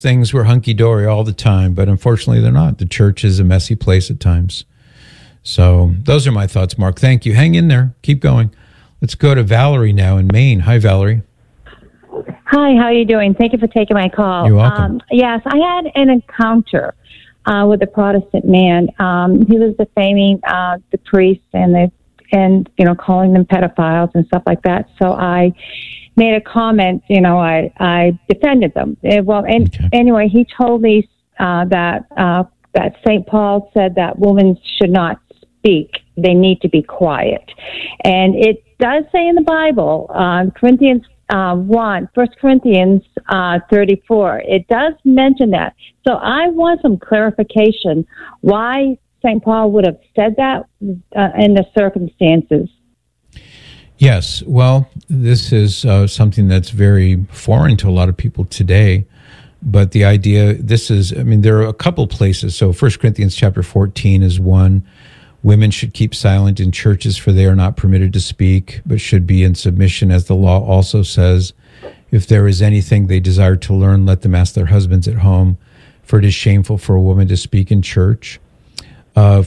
things were hunky-dory all the time, but unfortunately they're not. The church is a messy place at times. So those are my thoughts, Mark. Thank you. Hang in there. Keep going. Let's go to Valerie now in Maine. Hi, Valerie. Hi, how are you doing? Thank you for taking my call. You're welcome. Yes, I had an encounter with a Protestant man. He was defaming the priests and calling them pedophiles and stuff like that. So I made a comment. I defended them. Anyway, he told me that St. Paul said that women should not speak; they need to be quiet. And it does say in the Bible, Corinthians 1 Corinthians 34, it does mention that. So I want some clarification why St. Paul would have said that in the circumstances. Yes, well, this is something that's very foreign to a lot of people today. But the idea, there are a couple places. So 1 Corinthians chapter 14 is one. Women should keep silent in churches, for they are not permitted to speak, but should be in submission, as the law also says. If there is anything they desire to learn, let them ask their husbands at home, for it is shameful for a woman to speak in church. 1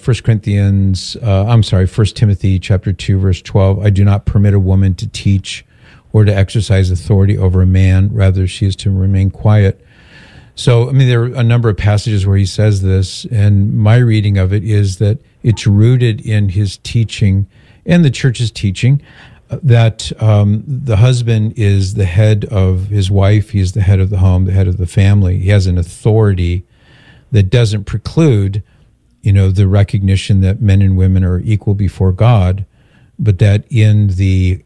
Timothy chapter 2, verse 12, I do not permit a woman to teach or to exercise authority over a man. Rather, she is to remain quiet. So, there are a number of passages where he says this, and my reading of it is that it's rooted in his teaching and the church's teaching that the husband is the head of his wife. He is the head of the home, the head of the family. He has an authority that doesn't preclude, the recognition that men and women are equal before God, but that in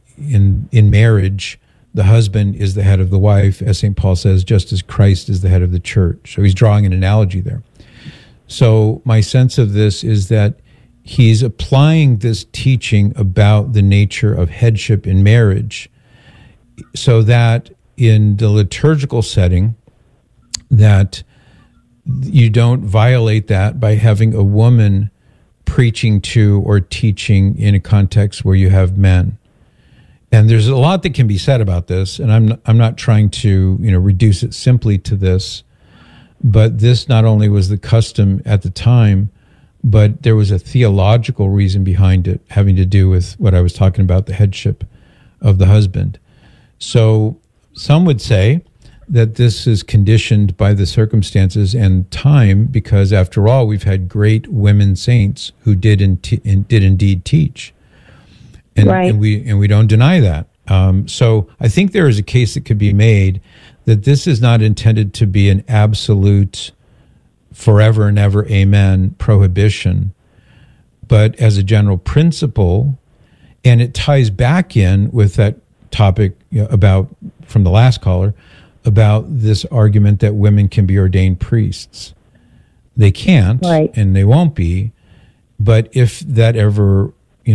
marriage, the husband is the head of the wife, as St. Paul says, just as Christ is the head of the church. So he's drawing an analogy there. So my sense of this is that he's applying this teaching about the nature of headship in marriage so that in the liturgical setting, that you don't violate that by having a woman preaching to or teaching in a context where you have men. And there's a lot that can be said about this, and I'm not trying to reduce it simply to this, but this not only was the custom at the time, but there was a theological reason behind it, having to do with what I was talking about, the headship of the husband. So some would say that this is conditioned by the circumstances and time, because after all, we've had great women saints who did indeed teach. Right. And we don't deny that. So I think there is a case that could be made that this is not intended to be an absolute forever and ever, amen, prohibition, but as a general principle, and it ties back in with that topic about, from the last caller, about this argument that women can be ordained priests. They can't, right, and they won't be, but if that ever,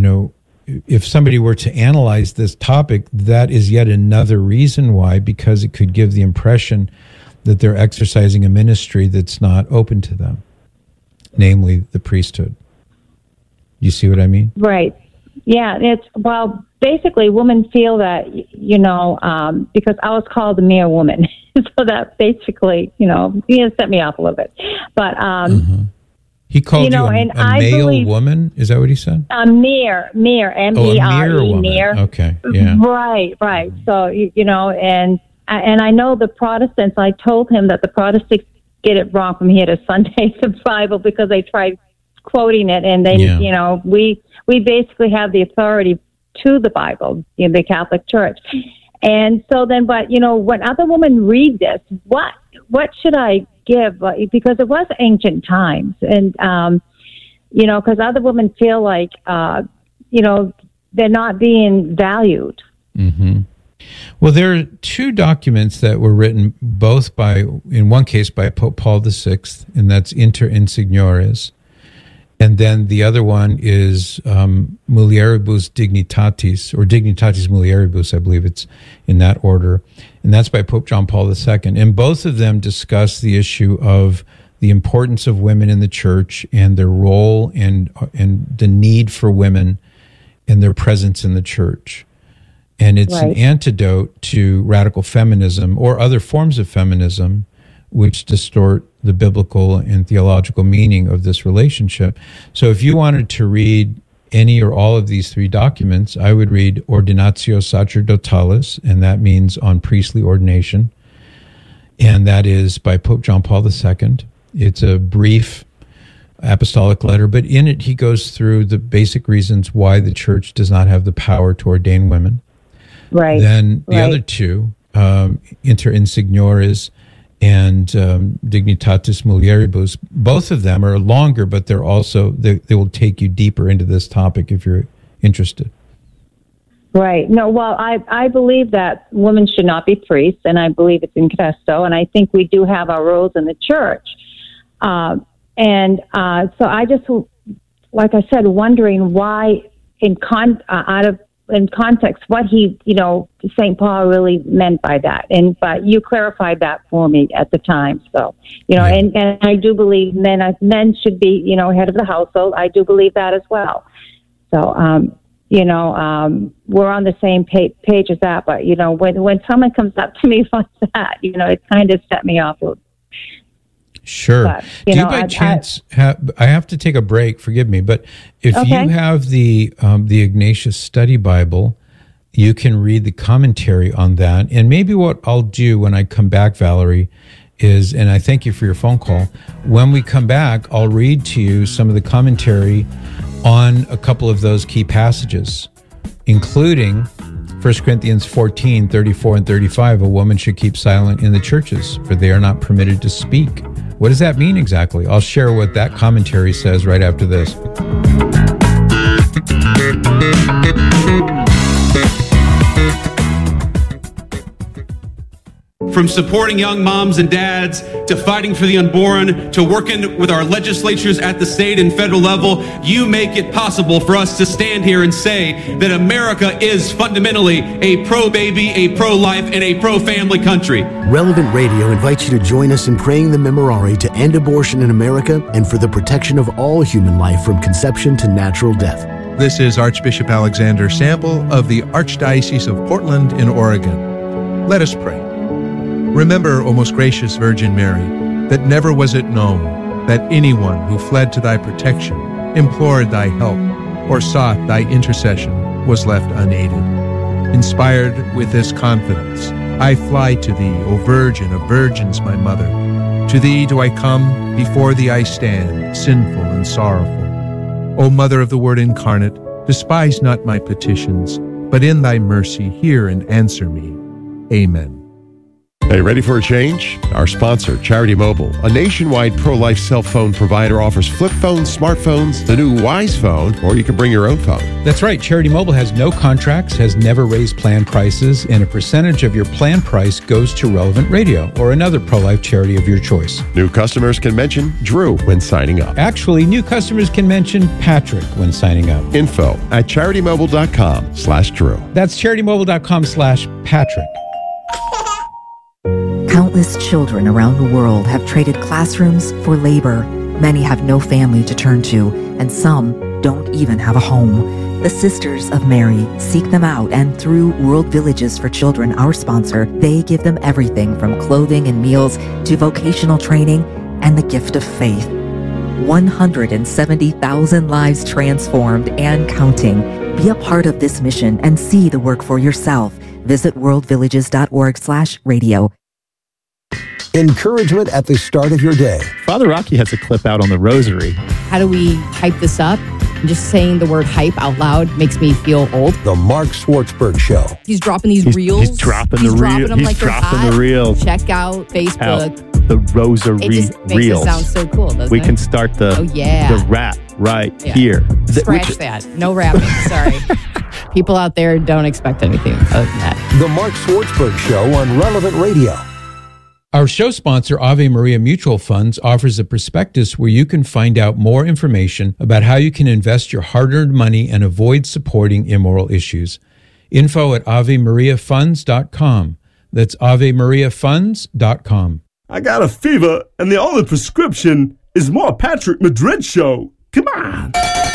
if somebody were to analyze this topic, that is yet another reason why, because it could give the impression that they're exercising a ministry that's not open to them, namely the priesthood. You see what I mean? Right. Yeah. Basically, women feel that, because I was called a mere woman. So that basically, he set me off a little bit. But, He called you a male woman? Is that what he said? A mere, M-E-R-E, mere. Okay, yeah. Right. So, and I know the Protestants, I told him that the Protestants get it wrong from here to Sunday, the Bible, because they tried quoting it, and they, we basically have the authority to the Bible in the Catholic Church. And so then, but, when other women read this, what should I give? Because it was ancient times, and, because other women feel like, they're not being valued. Mm-hmm. Well, there are two documents that were written, both in one case by Pope Paul VI, and that's Inter Insignores, and then the other one is Mulieribus Dignitatis, or Dignitatis Mulieribus, I believe it's in that order, and that's by Pope John Paul II. And both of them discuss the issue of the importance of women in the church and their role and the need for women and their presence in the church. And it's an antidote to radical feminism or other forms of feminism, which distort the biblical and theological meaning of this relationship. So if you wanted to read any or all of these three documents, I would read Ordinatio Sacerdotalis, and that means on priestly ordination, and that is by Pope John Paul II. It's a brief apostolic letter, but in it he goes through the basic reasons why the church does not have the power to ordain women. Right. Then the other two, Inter Insigniores and Dignitatis Mulieribus, both of them are longer, but they're also, they will take you deeper into this topic if you're interested. Right. No, well, I believe that women should not be priests, and I believe it's in Cresto, and I think we do have our roles in the church. So I just, like I said, wondering why in context what he, St. Paul really meant by that. But you clarified that for me at the time. So, and I do believe men should be, head of the household. I do believe that as well. So, we're on the same page as that. But, when someone comes up to me like that, it kind of set me off. Sure. But, do you by chance have? I have to take a break. Forgive me, but if you have the Ignatius Study Bible, you can read the commentary on that. And maybe what I'll do when I come back, Valerie, is, and I thank you for your phone call. When we come back, I'll read to you some of the commentary on a couple of those key passages, including 1 Corinthians 14, 34 and 35. A woman should keep silent in the churches, for they are not permitted to speak. What does that mean exactly? I'll share what that commentary says right after this. From supporting young moms and dads, to fighting for the unborn, to working with our legislatures at the state and federal level, you make it possible for us to stand here and say that America is fundamentally a pro-baby, a pro-life, and a pro-family country. Relevant Radio invites you to join us in praying the Memorare to end abortion in America and for the protection of all human life from conception to natural death. This is Archbishop Alexander Sample of the Archdiocese of Portland in Oregon. Let us pray. Remember, O most gracious Virgin Mary, that never was it known that anyone who fled to thy protection, implored thy help, or sought thy intercession was left unaided. Inspired with this confidence, I fly to thee, O Virgin of Virgins, my Mother. To thee do I come, before thee I stand, sinful and sorrowful. O Mother of the Word incarnate, despise not my petitions, but in thy mercy hear and answer me. Amen. Hey, ready for a change? Our sponsor, Charity Mobile, a nationwide pro-life cell phone provider, offers flip phones, smartphones, the new Wise phone, or you can bring your own phone. That's right. Charity Mobile has no contracts, has never raised plan prices, and a percentage of your plan price goes to Relevant Radio or another pro-life charity of your choice. New customers can mention Drew when signing up. Actually, new customers can mention Patrick when signing up. Info at CharityMobile.com/Drew. That's CharityMobile.com/Patrick. Countless children around the world have traded classrooms for labor. Many have no family to turn to, and some don't even have a home. The Sisters of Mary seek them out, and through World Villages for Children, our sponsor, they give them everything from clothing and meals to vocational training and the gift of faith. 170,000 lives transformed and counting. Be a part of this mission and see the work for yourself. Visit worldvillages.org/radio. Encouragement at the start of your day. Father Rocky has a clip out on the rosary. How do we hype this up? Just saying the word hype out loud makes me feel old. The Mark Schwartzberg Show. He's dropping these reels. He's dropping the reels. Check out Facebook. The rosary it just makes reels. It sound so cool, doesn't we it? can start the rap right here. Scratch that. No rapping. Sorry. People out there don't expect anything other than that. The Mark Schwartzberg Show on Relevant Radio. Our show sponsor, Ave Maria Mutual Funds, offers a prospectus where you can find out more information about how you can invest your hard-earned money and avoid supporting immoral issues. Info at AveMariaFunds.com. That's AveMariaFunds.com. I got a fever, and the only prescription is more Patrick Madrid Show. Come on.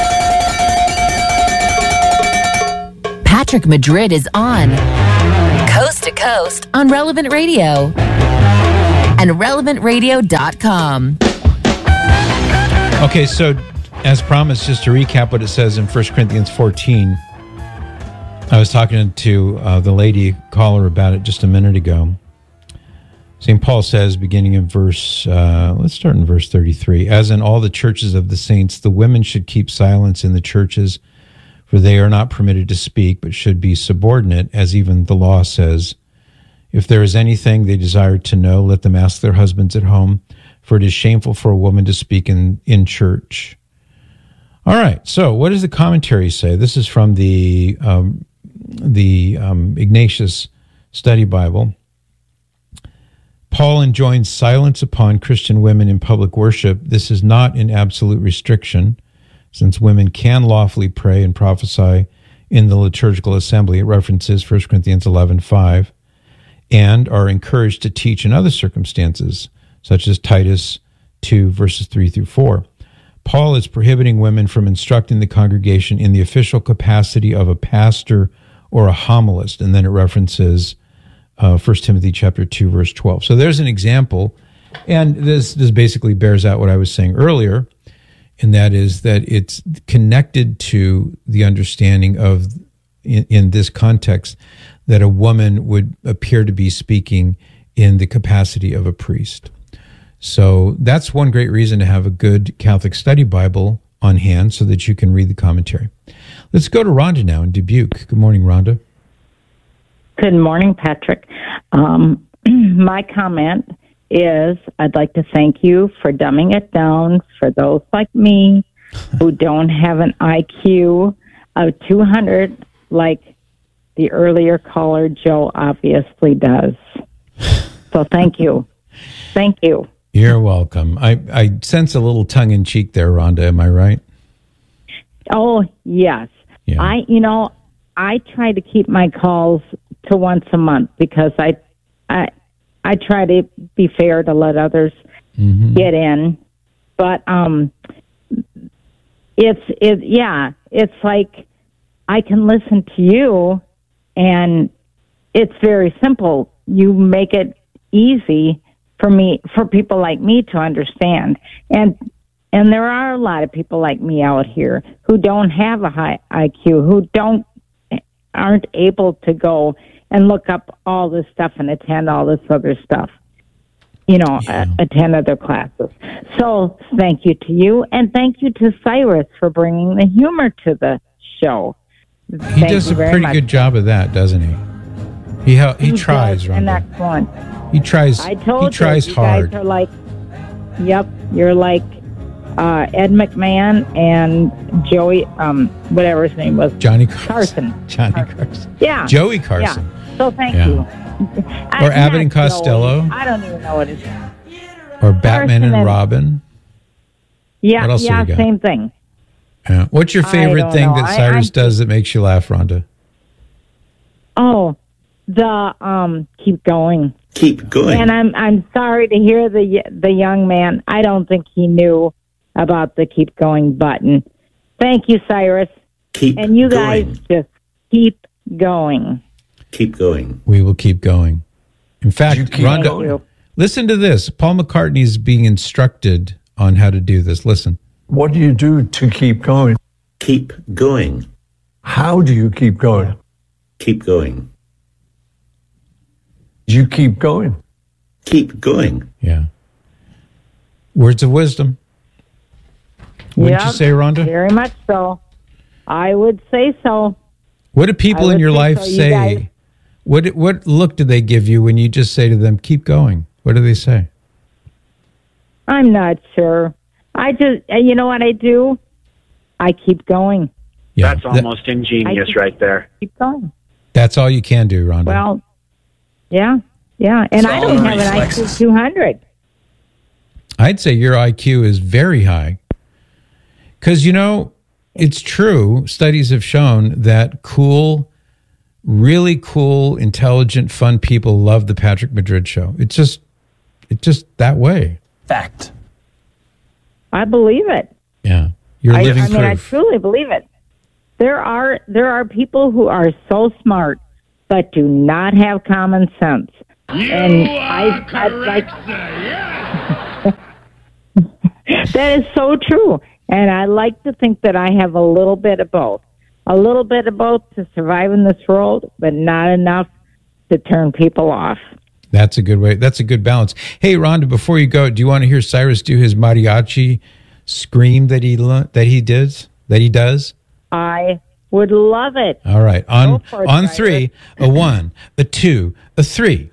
Patrick Madrid is on Coast to Coast on Relevant Radio. and relevantradio.com. Okay, so as promised, just to recap what it says in 1 Corinthians 14, I was talking to the lady caller about it just a minute ago. St. Paul says, beginning in let's start in verse 33, as in all the churches of the saints, the women should keep silence in the churches, for they are not permitted to speak, but should be subordinate, as even the law says. If there is anything they desire to know, let them ask their husbands at home, for it is shameful for a woman to speak in church. All right, so what does the commentary say? This is from the Ignatius Study Bible. Paul enjoins silence upon Christian women in public worship. This is not an absolute restriction, since women can lawfully pray and prophesy in the liturgical assembly. It references 1 Corinthians 11:5, and are encouraged to teach in other circumstances, such as Titus 2, verses 3 through 4. Paul is prohibiting women from instructing the congregation in the official capacity of a pastor or a homilist, and then it references 1 Timothy chapter 2, verse 12. So there's an example, and this basically bears out what I was saying earlier, and that is that it's connected to the understanding of, in this context, that a woman would appear to be speaking in the capacity of a priest. So that's one great reason to have a good Catholic Study Bible on hand so that you can read the commentary. Let's go to Rhonda now in Dubuque. Good morning, Rhonda. Good morning, Patrick. My comment is I'd like to thank you for dumbing it down for those like me who don't have an IQ of 200 like the earlier caller, Joe, obviously does. So thank you. Thank you. You're welcome. I sense a little tongue-in-cheek there, Rhonda. Am I right? Oh, yes. Yeah. I try to keep my calls to once a month because I try to be fair to let others get in. But it's like I can listen to you, and it's very simple. You make it easy for people like me to understand. And there are a lot of people like me out here who don't have a high IQ, who aren't able to go and look up all this stuff and attend all this other stuff, attend other classes. So thank you to you, and thank you to Cyrus for bringing the humor to the show. He does a pretty good job of that, doesn't he? He tries, Rhonda. An excellent. He tries. I told he tries you hard. Guys are like, you're like Ed McMahon and Joey, whatever his name was, Johnny Carson. Johnny Carson. Yeah, Joey Carson. Yeah. So thank you. Or Abbott and Costello. Joey. I don't even know what it is. Or Batman and Robin. Yeah, what else yeah, same thing. Yeah. What's your favorite thing that Cyrus does that makes you laugh, Rhonda? Oh, the keep going. Keep going. And I'm sorry to hear the young man. I don't think he knew about the keep going button. Thank you, Cyrus. And you guys just keep going. Keep going. We will keep going. In fact, Rhonda, listen to this. Paul McCartney is being instructed on how to do this. Listen. What do you do to keep going? Keep going. How do you keep going? Keep going. You keep going. Keep going. Yeah. Words of wisdom. Wouldn't you say, Rhonda? Very much so. I would say so. What do people in your life say? What look do they give you when you just say to them, keep going? What do they say? I'm not sure. I just, you know what I do? I keep going. Yeah, that's almost ingenious right there. Keep going. That's all you can do, Rhonda. Well, yeah. And I don't have an IQ of 200. I'd say your IQ is very high. Because, it's true. Studies have shown that really cool, intelligent, fun people love the Patrick Madrid Show. It's just that way. Fact. I believe it. Yeah. You're living proof. I truly believe it. There are people who are so smart but do not have common sense. And I'd like that is so true. And I like to think that I have a little bit of both. A little bit of both to survive in this world, but not enough to turn people off. That's a good way. That's a good balance. Hey, Rhonda, before you go, do you want to hear Cyrus do his mariachi scream that he does? I would love it. All right. On three, a 1, a 2, a 3.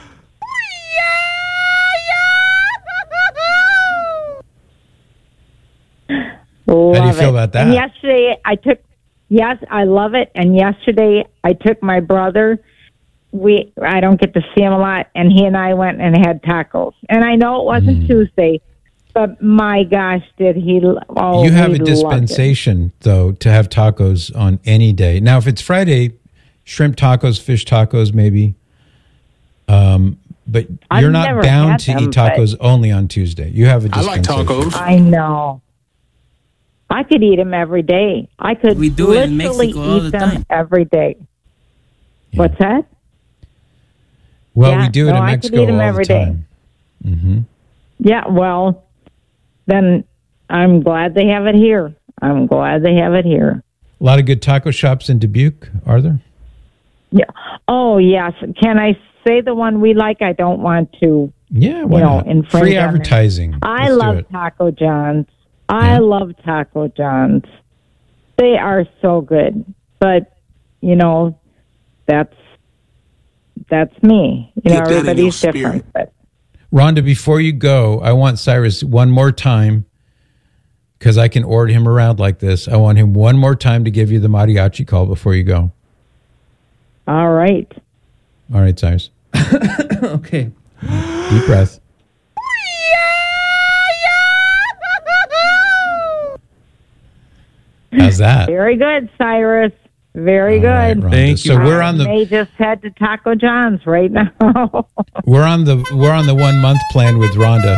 Love How do you feel about that? And yesterday I love it. And yesterday I took my brother. I don't get to see him a lot, and he and I went and had tacos. And I know it wasn't Tuesday, but my gosh, did he! Oh, you have a dispensation though to have tacos on any day. Now, if it's Friday, shrimp tacos, fish tacos, maybe. But you're not bound to eat tacos only on Tuesday. You have a dispensation. I like tacos. I know. I could eat them every day. I could literally eat them every day. Yeah. What's that? Well, we do it in Mexico all the time. Mm-hmm. Yeah, well, then I'm glad they have it here. A lot of good taco shops in Dubuque, are there? Yeah. Oh, yes. Can I say the one we like? I don't want to. Yeah, why not? Infringe free advertising. I love Taco John's. I love Taco John's. They are so good. But, that's me. Everybody's different. But. Rhonda, before you go, I want Cyrus one more time, because I can order him around like this. I want him one more time to give you the mariachi call before you go. All right. All right, Cyrus. Okay. Deep breath. How's that? Very good, Cyrus. Very good. Right, thank you. So we're on the. They just head to Taco John's right now. we're on the 1 month plan with Rhonda.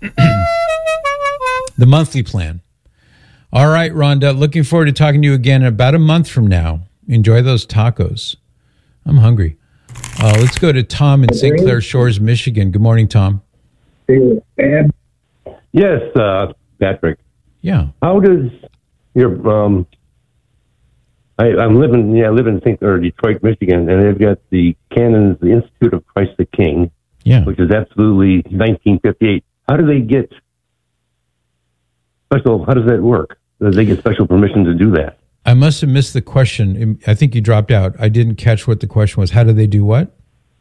The monthly plan. All right, Rhonda. Looking forward to talking to you again in about a month from now. Enjoy those tacos. I'm hungry. Let's go to Tom in St. Clair Shores, Michigan. Good morning, Tom. Yes, Patrick. Yeah. How does your I live in Detroit, Michigan, and they've got the Canons, the Institute of Christ the King, which is absolutely 1958. How do they get special? How does that work? Do they get special permission to do that? I must have missed the question. I think you dropped out. I didn't catch what the question was. How do they do what?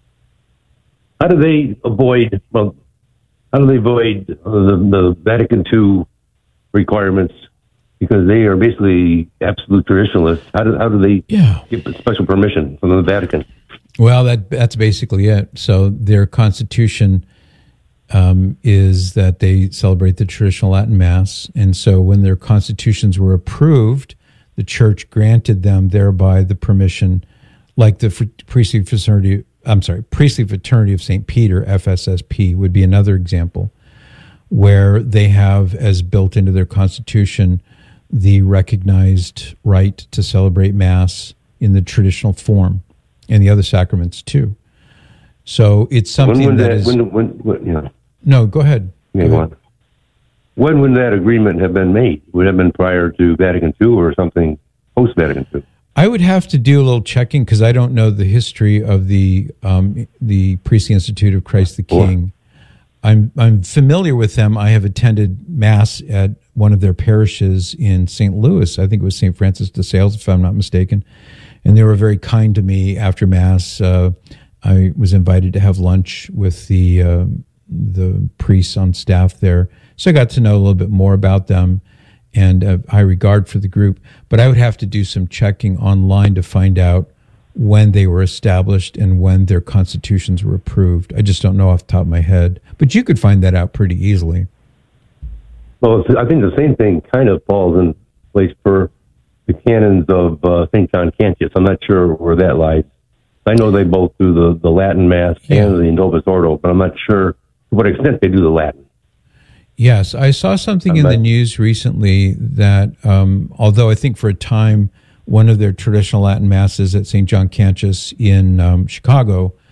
How do they avoid? Well, how do they avoid the Vatican II requirements? Because they are basically absolute traditionalists. How do they get special permission from the Vatican? Well, that's basically it. So their constitution is that they celebrate the traditional Latin Mass. And so when their constitutions were approved, the church granted them thereby the permission, like the Priestly Fraternity of St. Peter, FSSP, would be another example, where they have as built into their constitution the recognized right to celebrate Mass in the traditional form and the other sacraments too. So it's something No, go ahead. Yeah, go ahead. When would that agreement have been made? Would it have been prior to Vatican II or something post-Vatican II? I would have to do a little checking because I don't know the history of the Priestly Institute of Christ the King. I'm familiar with them. I have attended Mass at one of their parishes in St. Louis. I think it was St. Francis de Sales, if I'm not mistaken. And they were very kind to me after Mass. I was invited to have lunch with the priests on staff there. So I got to know a little bit more about them and high regard for the group. But I would have to do some checking online to find out when they were established and when their constitutions were approved. I just don't know off the top of my head. But you could find that out pretty easily. Well, I think the same thing kind of falls in place for the canons of St. John Cantius. I'm not sure where that lies. I know they both do the Latin Mass and the Novus Ordo, but I'm not sure to what extent they do the Latin. Yes, I saw something in the news recently that although I think for a time one of their traditional Latin Masses at St. John Cantius in Chicago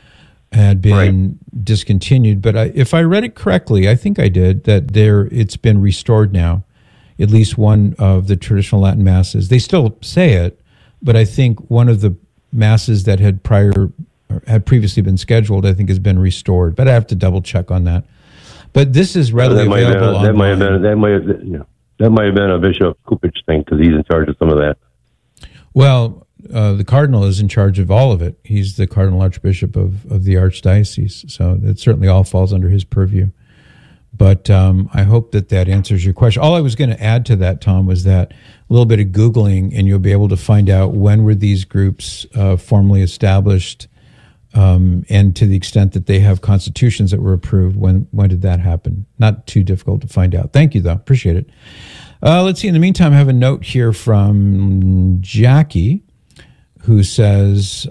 had been discontinued. But if I read it correctly, I think I did, that it's been restored now, at least one of the traditional Latin masses. They still say it, but I think one of the masses that had previously been scheduled, I think, has been restored. But I have to double check on that. But this is readily available online. That might have been a Bishop Kupich thing, because he's in charge of some of that. Well, the cardinal is in charge of all of it. He's the cardinal archbishop of the archdiocese, so it certainly all falls under his purview. But I hope that answers your question. All I was going to add to that, Tom, was that a little bit of Googling, and you'll be able to find out when were these groups formally established, and to the extent that they have constitutions that were approved, when did that happen? Not too difficult to find out. Thank you, though. Appreciate it. Let's see. In the meantime, I have a note here from Jackie, who says,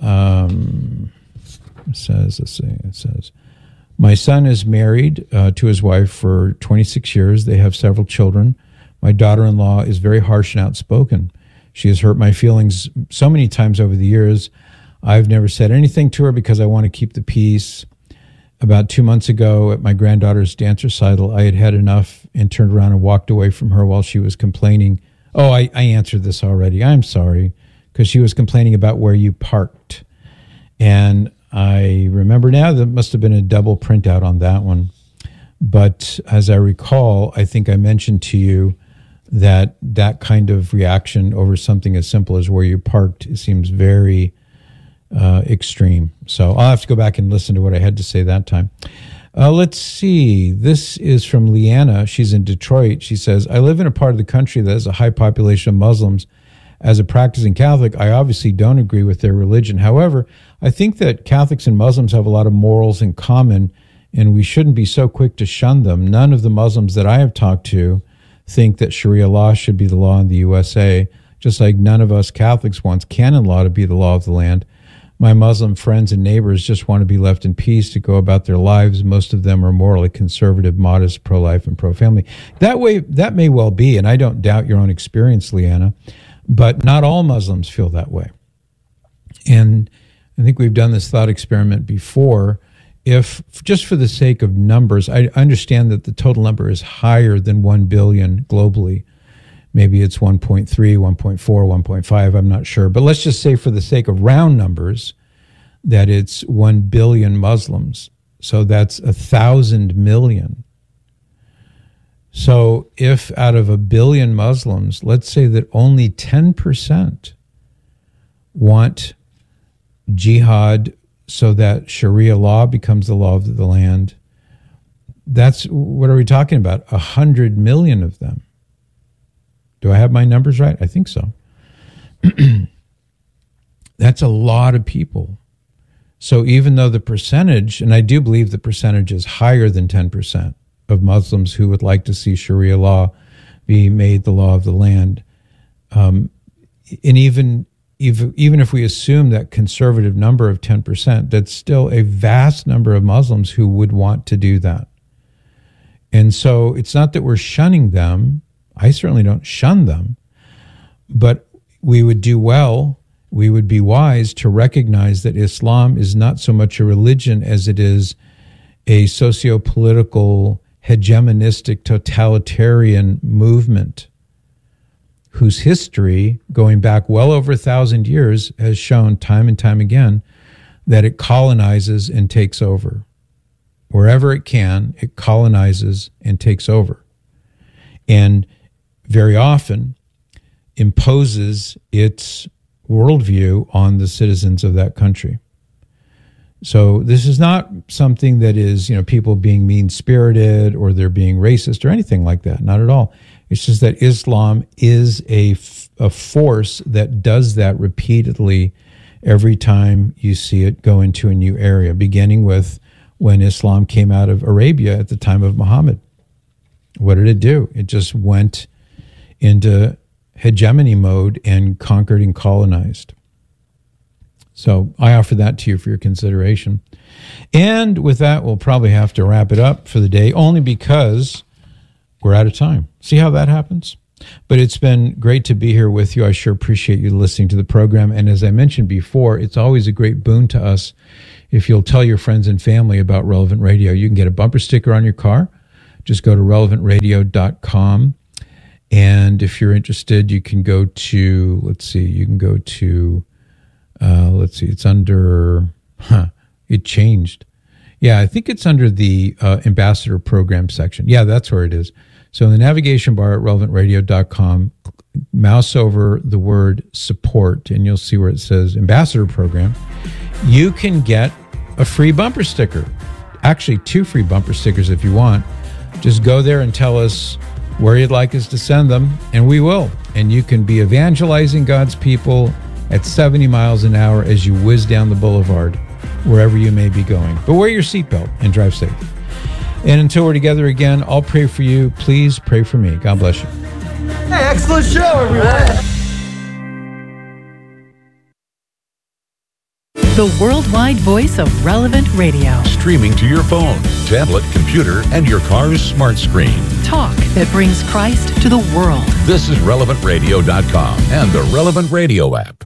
it says, my son is married to his wife for 26 years. They have several children. My daughter-in-law is very harsh and outspoken. She has hurt my feelings so many times over the years. I've never said anything to her because I want to keep the peace. About 2 months ago at my granddaughter's dance recital, I had had enough and turned around and walked away from her while she was complaining. Oh, I answered this already. I'm sorry, because she was complaining about where you parked. And I remember now that must have been a double printout on that one. But as I recall, I think I mentioned to you that kind of reaction over something as simple as where you parked, it seems very extreme. So I'll have to go back and listen to what I had to say that time. Let's see. This is from Leanna. She's in Detroit. She says, I live in a part of the country that has a high population of Muslims. As a practicing Catholic, I obviously don't agree with their religion. However, I think that Catholics and Muslims have a lot of morals in common, and we shouldn't be so quick to shun them. None of the Muslims that I have talked to think that Sharia law should be the law in the USA, just like none of us Catholics want canon law to be the law of the land. My Muslim friends and neighbors just want to be left in peace to go about their lives. Most of them are morally conservative, modest, pro-life, and pro-family. That may well be, and I don't doubt your own experience, Leanna, but not all Muslims feel that way. And I think we've done this thought experiment before. If, just for the sake of numbers, I understand that the total number is higher than 1 billion globally. Maybe it's 1.3, 1.4, 1.5, I'm not sure. But let's just say for the sake of round numbers that it's 1 billion Muslims. So that's 1,000 million. So if out of 1 billion Muslims, let's say that only 10% want jihad so that Sharia law becomes the law of the land, that's, what are we talking about? 100 million of them. Do I have my numbers right? I think so. That's a lot of people. So even though the percentage, and I do believe the percentage is higher than 10% of Muslims who would like to see Sharia law be made the law of the land, and even if we assume that conservative number of 10%, that's still a vast number of Muslims who would want to do that. And so it's not that we're shunning them. I certainly don't shun them, but we would do well, we would be wise to recognize that Islam is not so much a religion as it is a socio-political, hegemonistic, totalitarian movement whose history, going back well over 1,000 years, has shown time and time again that it colonizes and takes over. Wherever it can, it colonizes and takes over. And very often imposes its worldview on the citizens of that country. So this is not something that is, people being mean-spirited or they're being racist or anything like that. Not at all. It's just that Islam is a force that does that repeatedly every time you see it go into a new area, beginning with when Islam came out of Arabia at the time of Muhammad. What did it do? It just went into hegemony mode and conquered and colonized. So I offer that to you for your consideration. And with that, we'll probably have to wrap it up for the day, only because we're out of time. See how that happens? But it's been great to be here with you. I sure appreciate you listening to the program. And as I mentioned before, it's always a great boon to us if you'll tell your friends and family about Relevant Radio, you can get a bumper sticker on your car. Just go to relevantradio.com. And if you're interested, you can go to, it's under, it changed. Yeah, I think it's under the ambassador program section. Yeah, that's where it is. So in the navigation bar at relevantradio.com, mouse over the word support, and you'll see where it says ambassador program. You can get a free bumper sticker. Actually, 2 free bumper stickers if you want. Just go there and tell us where you'd like us to send them, and we will. And you can be evangelizing God's people at 70 miles an hour as you whiz down the boulevard, wherever you may be going. But wear your seatbelt and drive safe. And until we're together again, I'll pray for you. Please pray for me. God bless you. Hey, excellent show, everyone. The worldwide voice of Relevant Radio. Streaming to your phone, tablet, computer, and your car's smart screen. Talk that brings Christ to the world. This is relevantradio.com and the Relevant Radio app.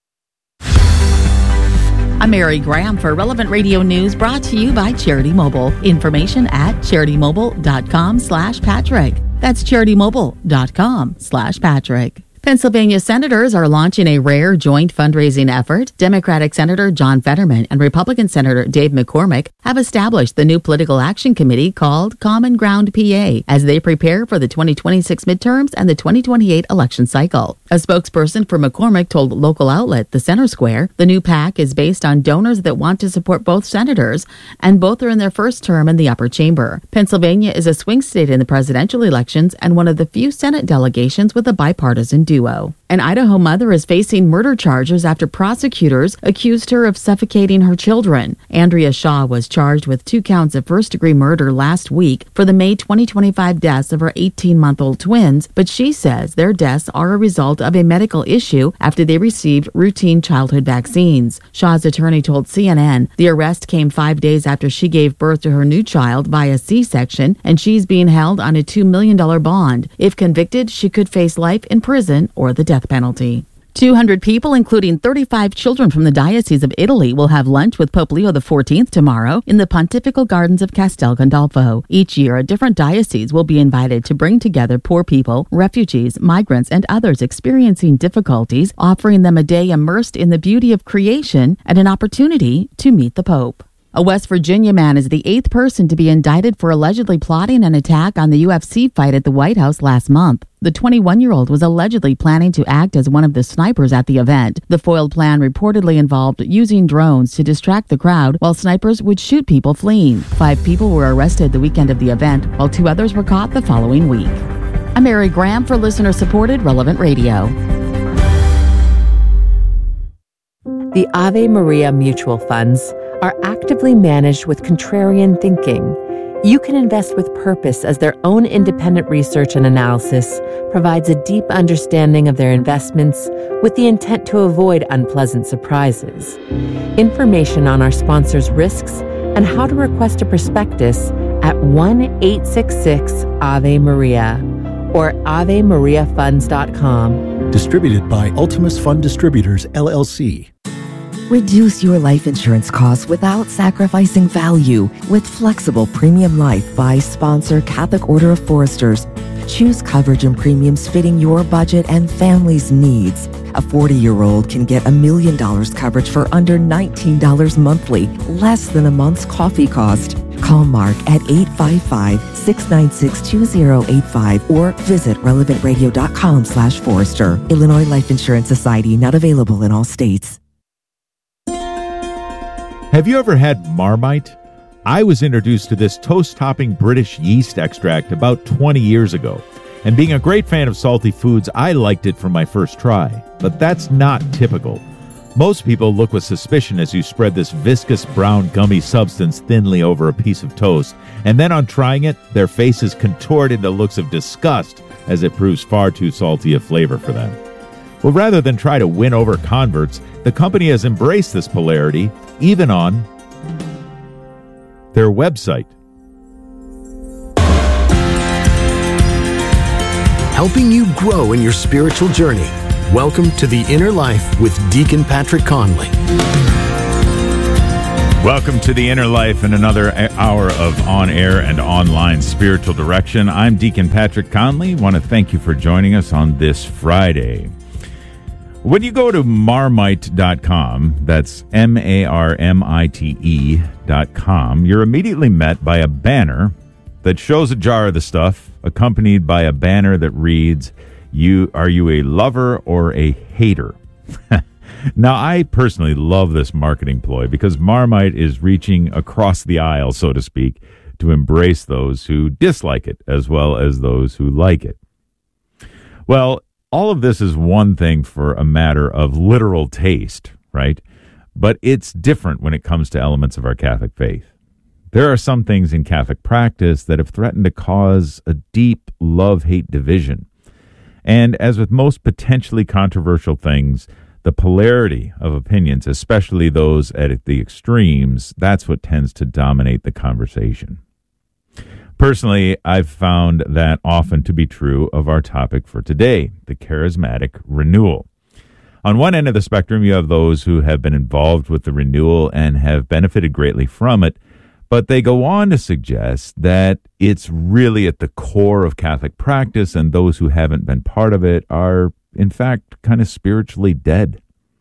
I'm Mary Graham for Relevant Radio News, brought to you by Charity Mobile. Information at CharityMobile.com/Patrick. That's CharityMobile.com/Patrick. Pennsylvania senators are launching a rare joint fundraising effort. Democratic Senator John Fetterman and Republican Senator Dave McCormick have established the new political action committee called Common Ground PA as they prepare for the 2026 midterms and the 2028 election cycle. A spokesperson for McCormick told local outlet The Center Square the new PAC is based on donors that want to support both senators, and both are in their first term in the upper chamber. Pennsylvania is a swing state in the presidential elections and one of the few Senate delegations with a bipartisan duo. An Idaho mother is facing murder charges after prosecutors accused her of suffocating her children. Andrea Shaw was charged with 2 counts of first-degree murder last week for the May 2025 deaths of her 18-month-old twins, but she says their deaths are a result of a medical issue after they received routine childhood vaccines. Shaw's attorney told CNN the arrest came 5 days after she gave birth to her new child via C-section, and she's being held on a $2 million bond. If convicted, she could face life in prison or the death penalty. 200 people, including 35 children from the Diocese of Italy, will have lunch with Pope Leo XIV tomorrow in the Pontifical Gardens of Castel Gandolfo. Each year, a different diocese will be invited to bring together poor people, refugees, migrants, and others experiencing difficulties, offering them a day immersed in the beauty of creation and an opportunity to meet the Pope. A West Virginia man is the 8th person to be indicted for allegedly plotting an attack on the UFC fight at the White House last month. The 21-year-old was allegedly planning to act as one of the snipers at the event. The foiled plan reportedly involved using drones to distract the crowd while snipers would shoot people fleeing. 5 people were arrested the weekend of the event, while 2 others were caught the following week. I'm Mary Graham for listener-supported Relevant Radio. The Ave Maria mutual funds are actively managed with contrarian thinking. You can invest with purpose as their own independent research and analysis provides a deep understanding of their investments with the intent to avoid unpleasant surprises. Information on our sponsors' risks and how to request a prospectus at 1-866-AVE-MARIA or AveMariaFunds.com. Distributed by Ultimus Fund Distributors, LLC. Reduce your life insurance costs without sacrificing value with flexible premium life by sponsor Catholic Order of Foresters. Choose coverage and premiums fitting your budget and family's needs. A 40-year-old can get $1 million coverage for under $19 monthly, less than a month's coffee cost. Call Mark at 855-696-2085 or visit relevantradio.com/Forester. Illinois Life Insurance Society, not available in all states. Have you ever had Marmite? I was introduced to this toast-topping British yeast extract about 20 years ago. And being a great fan of salty foods, I liked it from my first try. But that's not typical. Most people look with suspicion as you spread this viscous brown gummy substance thinly over a piece of toast. And then on trying it, their faces contort into looks of disgust as it proves far too salty a flavor for them. Well, rather than try to win over converts, the company has embraced this polarity, even on their website. Helping you grow in your spiritual journey. Welcome to The Inner Life with Deacon Patrick Conley. Welcome to The Inner Life and another hour of on-air and online spiritual direction. I'm Deacon Patrick Conley. Want to thank you for joining us on this Friday. When you go to Marmite.com, that's MARMITE.com, you're immediately met by a banner that shows a jar of the stuff, accompanied by a banner that reads, Are you a lover or a hater? Now, I personally love this marketing ploy because Marmite is reaching across the aisle, so to speak, to embrace those who dislike it as well as those who like it. Well, all of this is one thing for a matter of literal taste, right? But it's different when it comes to elements of our Catholic faith. There are some things in Catholic practice that have threatened to cause a deep love-hate division. And as with most potentially controversial things, the polarity of opinions, especially those at the extremes, that's what tends to dominate the conversation. Personally, I've found that often to be true of our topic for today, the charismatic renewal. On one end of the spectrum, you have those who have been involved with the renewal and have benefited greatly from it, but they go on to suggest that it's really at the core of Catholic practice, and those who haven't been part of it are, in fact, kind of spiritually dead.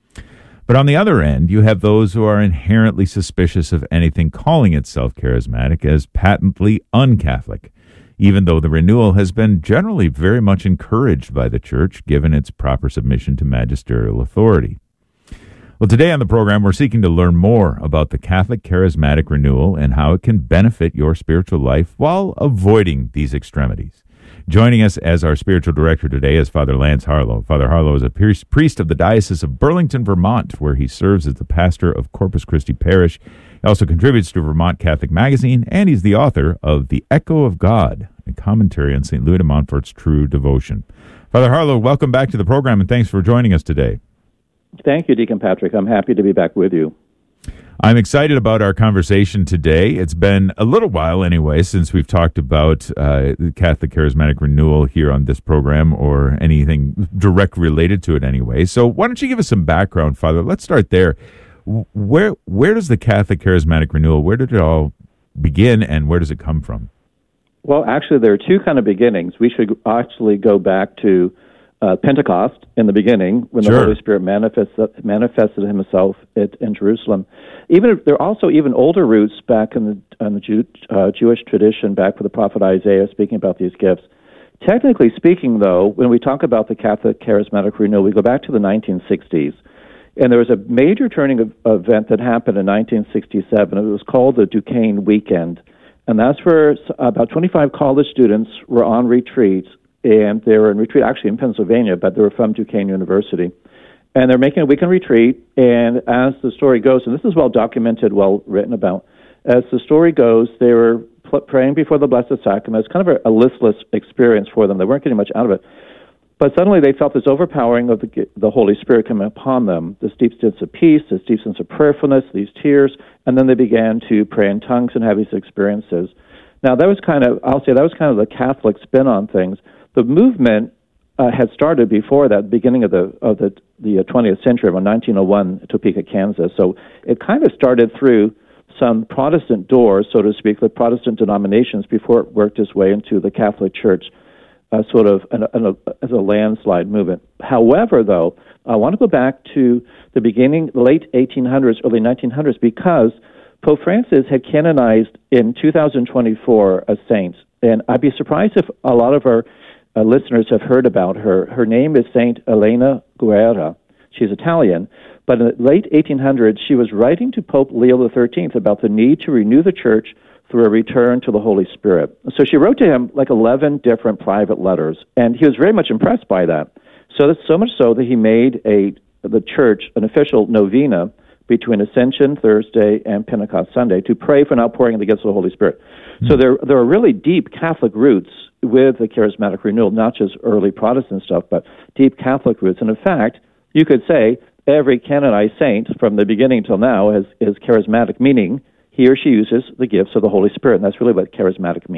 But on the other end, you have those who are inherently suspicious of anything calling itself charismatic as patently un-Catholic, even though the renewal has been generally very much encouraged by the Church, given its proper submission to magisterial authority. Well, today on the program, we're seeking to learn more about the Catholic charismatic renewal and how it can benefit your spiritual life while avoiding these extremities. Joining us as our spiritual director today is Father Lance Harlow. Father Harlow is a priest of the Diocese of Burlington, Vermont, where he serves as the pastor of Corpus Christi Parish. He also contributes to Vermont Catholic Magazine, and he's the author of The Echo of God, a commentary on St. Louis de Montfort's True Devotion. Father Harlow, welcome back to the program, and thanks for joining us today. Thank you, Deacon Patrick. I'm happy to be back with you. I'm excited about our conversation today. It's been a little while anyway since we've talked about the Catholic Charismatic Renewal here on this program or anything direct related to it anyway. So why don't you give us some background, Father? Let's start there. Where does the Catholic Charismatic Renewal, where did it all begin and where does it come from? Well, actually, there are two kind of beginnings. We should actually go back to Pentecost in the beginning, when the Holy Spirit manifested himself in Jerusalem. There are also even older roots back in the Jewish tradition, back with the prophet Isaiah speaking about these gifts. Technically speaking, though, when we talk about the Catholic Charismatic Renewal, we go back to the 1960s. And there was a major turning event that happened in 1967. It was called the Duquesne Weekend. And that's where about 25 college students were on retreat. And they were in retreat actually in Pennsylvania, but they were from Duquesne University. And they're making a weekend retreat, and as the story goes, and this is well documented, well written about, as the story goes, they were praying before the Blessed Sacrament. It's kind of a listless experience for them. They weren't getting much out of it. But suddenly they felt this overpowering of the Holy Spirit coming upon them, this deep sense of peace, this deep sense of prayerfulness, these tears, and then they began to pray in tongues and have these experiences. Now, that was kind of the Catholic spin on things. The movement had started before that, beginning of the 20th century, around 1901, Topeka, Kansas. So it kind of started through some Protestant doors, so to speak, the Protestant denominations, before it worked its way into the Catholic Church, sort of as a landslide movement. However, though, I want to go back to the beginning, the late 1800s, early 1900s, because Pope Francis had canonized in 2024 a saint. And I'd be surprised if a lot of our listeners have heard about her. Her name is Saint Elena Guerra. She's Italian. But in the late 1800s, she was writing to Pope Leo XIII about the need to renew the Church through a return to the Holy Spirit. So she wrote to him like 11 different private letters, and he was very much impressed by that. So much so that he made the Church an official novena between Ascension Thursday and Pentecost Sunday to pray for an outpouring of the gifts of the Holy Spirit. So there are really deep Catholic roots with the Charismatic Renewal, not just early Protestant stuff, but deep Catholic roots. And in fact, you could say every canonized saint from the beginning till now is charismatic, meaning he or she uses the gifts of the Holy Spirit, and that's really what charismatic means.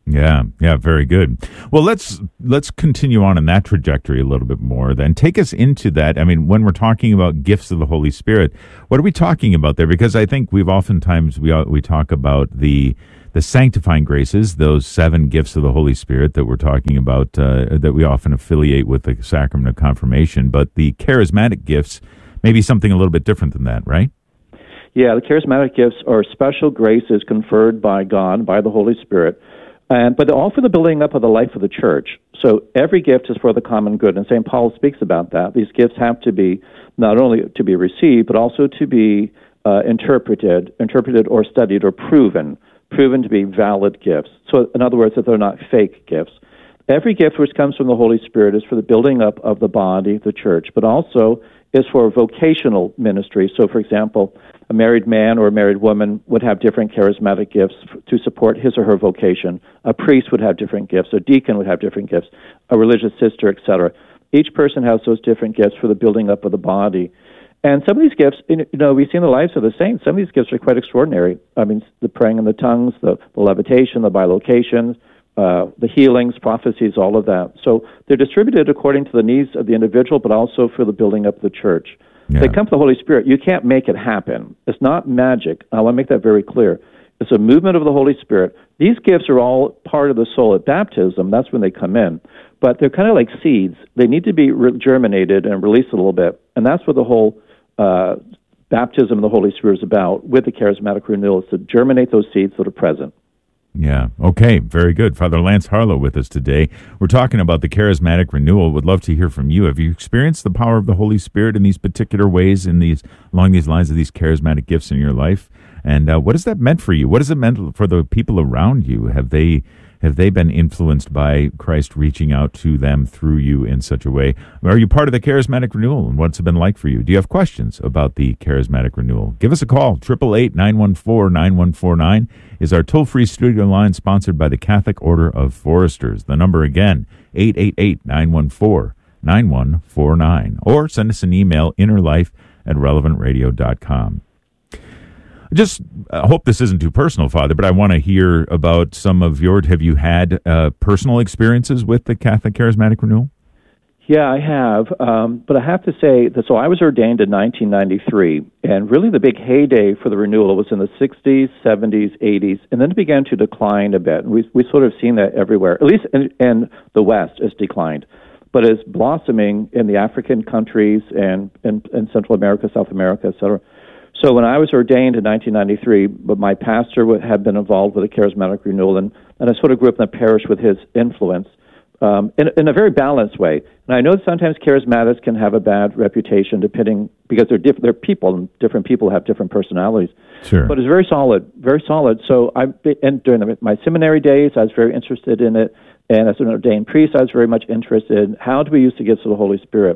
Yeah, very good. Well, let's continue on in that trajectory a little bit more then. Take us into that. I mean, when we're talking about gifts of the Holy Spirit, what are we talking about there? Because I think we've oftentimes, we talk about the sanctifying graces, those 7 gifts of the Holy Spirit that we're talking about, that we often affiliate with the sacrament of confirmation. But the charismatic gifts may be something a little bit different than that, right? Yeah, the charismatic gifts are special graces conferred by God, by the Holy Spirit, but they're all for the building up of the life of the church. So every gift is for the common good, and St. Paul speaks about that. These gifts have to be not only to be received, but also to be interpreted or studied or proven to be valid gifts. So in other words, that they're not fake gifts. Every gift which comes from the Holy Spirit is for the building up of the body, the church, but also is for vocational ministry. So, for example, a married man or a married woman would have different charismatic gifts to support his or her vocation. A priest would have different gifts. A deacon would have different gifts. A religious sister, etc. Each person has those different gifts for the building up of the body. And some of these gifts, we see in the lives of the saints, some of these gifts are quite extraordinary. I mean, the praying in the tongues, the levitation, the bilocation, the healings, prophecies, all of that. So they're distributed according to the needs of the individual, but also for the building up of the church. Yeah. They come from the Holy Spirit. You can't make it happen. It's not magic. I want to make that very clear. It's a movement of the Holy Spirit. These gifts are all part of the soul at baptism. That's when they come in. But they're kind of like seeds. They need to be germinated and released a little bit. And that's what the whole baptism of the Holy Spirit is about with the charismatic renewal, is to germinate those seeds that are present. Yeah. Okay. Very good. Father Lance Harlow with us today. We're talking about the charismatic renewal. Would love to hear from you. Have you experienced the power of the Holy Spirit in these particular ways, along these lines of these charismatic gifts in your life? And what has that meant for you? What has it meant for the people around you? Have they been influenced by Christ reaching out to them through you in such a way? Are you part of the charismatic renewal, and what's it been like for you? Do you have questions about the charismatic renewal? Give us a call. 888-914-9149 is our toll-free studio line, sponsored by the Catholic Order of Foresters. The number again, 888-914-9149. Or send us an email, innerlife@relevantradio.com. Just hope this isn't too personal, Father, but I want to hear about some of have you had personal experiences with the Catholic Charismatic Renewal? Yeah, I have. But I have to say that, so I was ordained in 1993, and really the big heyday for the renewal was in the 60s, 70s, 80s, and then it began to decline a bit. We sort of seen that everywhere, at least in the West, it's declined. But it's blossoming in the African countries and in Central America, South America, et cetera. So when I was ordained in 1993, but my pastor had been involved with the charismatic renewal, and I sort of grew up in the parish with his influence in a very balanced way. And I know that sometimes charismatics can have a bad reputation, because they're people, and different people have different personalities. Sure. But it's very solid, very solid. So during my seminary days, I was very interested in it, and as an ordained priest, I was very much interested in how do we use the gifts of the Holy Spirit.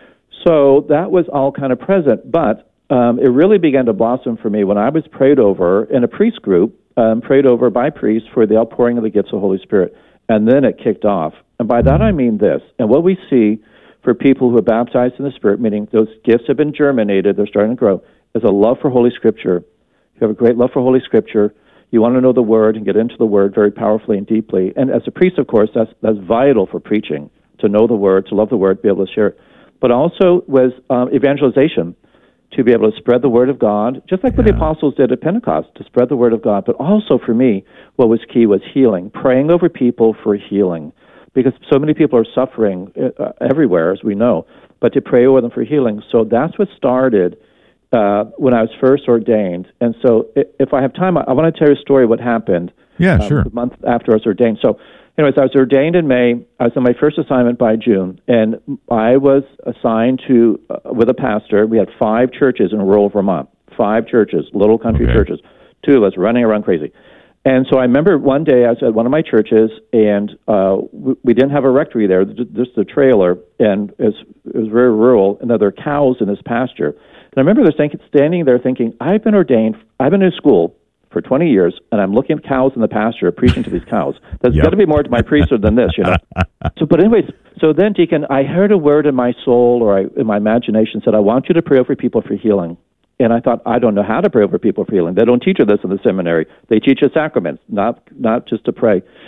So that was all kind of present, but it really began to blossom for me when I was prayed over in a priest group, prayed over by priests for the outpouring of the gifts of the Holy Spirit. And then it kicked off. And by that I mean this. And what we see for people who are baptized in the Spirit, meaning those gifts have been germinated, they're starting to grow, is a love for Holy Scripture. You have a great love for Holy Scripture. You want to know the Word and get into the Word very powerfully and deeply. And as a priest, of course, that's vital for preaching, to know the Word, to love the Word, be able to share it. But also was evangelization, to be able to spread the Word of God, just like what the apostles did at Pentecost, to spread the Word of God. But also for me, what was key was healing, praying over people for healing, because so many people are suffering everywhere, as we know, but to pray over them for healing. So that's what started when I was first ordained. And so if I have time, I want to tell you a story of what happened sure. the month after I was ordained. So anyways, I was ordained in May. I was on my first assignment by June, and I was assigned to, with a pastor, we had 5 churches in rural Vermont, 5 churches, little country churches, 2 of us running around crazy. And so I remember one day I was at one of my churches, and we didn't have a rectory there, just a trailer, and it was very rural, and there were cows in this pasture. And I remember standing there thinking, I've been ordained, I've been in school for 20 years, and I'm looking at cows in the pasture, preaching to these cows. There's got to be more to my priesthood than this, you know. But anyways, so then, Deacon, I heard a word in my soul, or in my imagination, said, I want you to pray over people for healing. And I thought, I don't know how to pray over people for healing. They don't teach you this in the seminary. They teach you sacraments, not just to pray.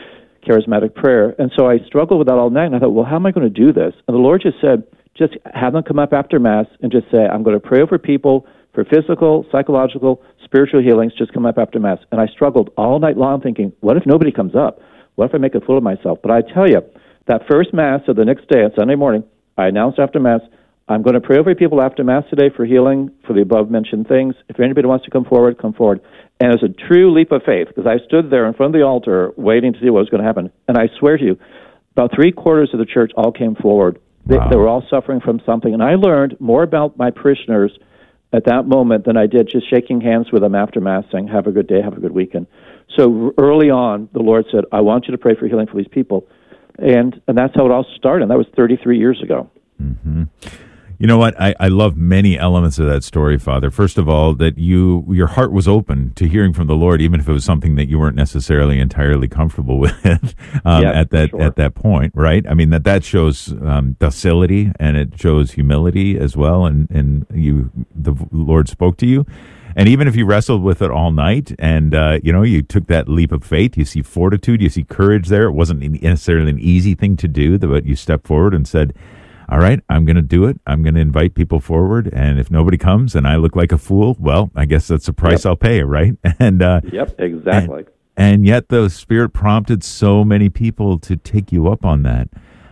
charismatic prayer. And so I struggled with that all night, and I thought, well, how am I going to do this? And the Lord just said, just have them come up after Mass and just say, I'm going to pray over people for physical, psychological, spiritual healings. Just come up after Mass. And I struggled all night long thinking, what if nobody comes up? What if I make a fool of myself? But I tell you, that first Mass of the next day on Sunday morning, I announced after Mass, I'm going to pray over people after Mass today for healing, for the above-mentioned things. If anybody wants to come forward, come forward. And it was a true leap of faith, because I stood there in front of the altar waiting to see what was going to happen. And I swear to you, about 3/4 of the church all came forward. They were all suffering from something. And I learned more about my parishioners at that moment than I did just shaking hands with them after Mass saying, have a good day, have a good weekend. So early on, the Lord said, I want you to pray for healing for these people. And that's how it all started. And that was 33 years ago. Mm-hmm. You know what? I love many elements of that story, Father. First of all, that your heart was open to hearing from the Lord, even if it was something that you weren't necessarily entirely comfortable with at that point, right? I mean, that shows docility, and it shows humility as well. And the Lord spoke to you. And even if you wrestled with it all night and, you took that leap of faith, you see fortitude, you see courage there. It wasn't necessarily an easy thing to do, but you stepped forward and said, all right, I'm going to do it. I'm going to invite people forward. And if nobody comes and I look like a fool, well, I guess that's the price I'll pay, right? And Yep, exactly. And yet the Spirit prompted so many people to take you up on that.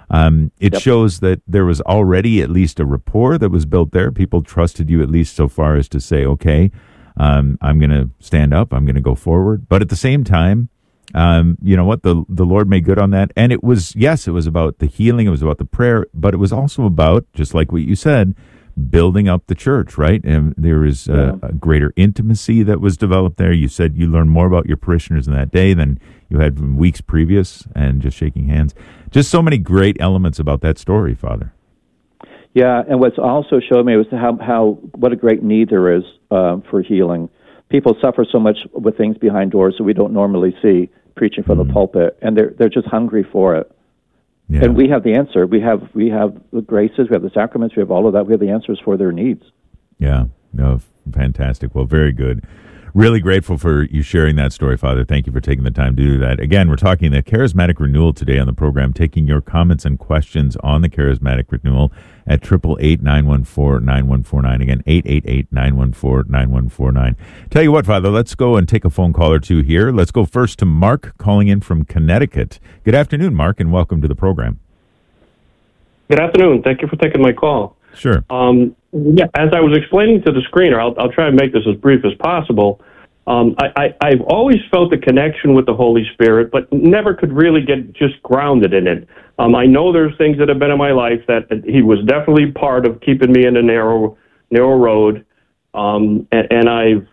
It shows that there was already at least a rapport that was built there. People trusted you at least so far as to say, okay, I'm going to stand up. I'm going to go forward. But at the same time, you know what? The Lord made good on that. And it was about the healing. It was about the prayer, but it was also about, just like what you said, building up the church, right? And there is a greater intimacy that was developed there. You said you learned more about your parishioners in that day than you had from weeks previous, and just shaking hands. Just so many great elements about that story, Father. Yeah, and what's also showed me was what a great need there is for healing. People suffer so much with things behind doors that we don't normally see preaching from the pulpit, and they're just hungry for it. Yeah. And we have the answer. We have the graces, we have the sacraments, we have all of that. We have the answers for their needs. Yeah, no, fantastic. Well, very good. Really grateful for you sharing that story, Father. Thank you for taking the time to do that. Again, we're talking the Charismatic Renewal today on the program, taking your comments and questions on the Charismatic Renewal at 888-914-9149. Again, 888-914-9149. Tell you what, Father, let's go and take a phone call or two here. Let's go first to Mark, calling in from Connecticut. Good afternoon, Mark, and welcome to the program. Good afternoon. Thank you for taking my call. Sure. Yeah, as I was explaining to the screener, I'll try and make this as brief as possible. I've always felt a connection with the Holy Spirit, but never could really get just grounded in it. I know there's things that have been in my life that He was definitely part of keeping me in a narrow road, and I've